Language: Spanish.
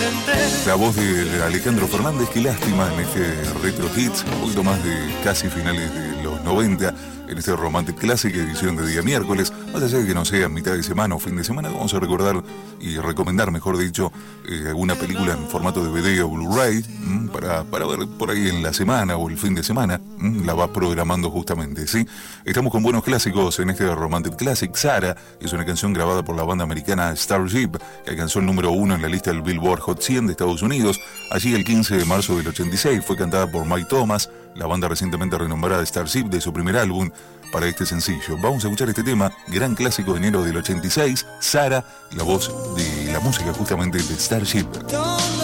La voz de Alejandro Fernández, qué lástima en este Retro Hits, un poquito más de casi finales de los 90, en este Romantic Classic, edición de día miércoles. Más allá de que no sea mitad de semana o fin de semana, vamos a recordar y recomendar, mejor dicho, alguna película en formato DVD o Blu-ray para ver por ahí en la semana o el fin de semana. La va programando justamente, ¿sí? Estamos con buenos clásicos en este Romantic Classic. Sara es una canción grabada por la banda americana Starship, que alcanzó el número 1 en la lista del Billboard Hot 100 de Estados Unidos. Allí el 15 de marzo del 86 fue cantada por Mike Thomas, la banda recientemente renombrada Starship, de su primer álbum. Para este sencillo vamos a escuchar este tema, gran clásico de enero del 86, Sara, la voz de la música justamente de Starship.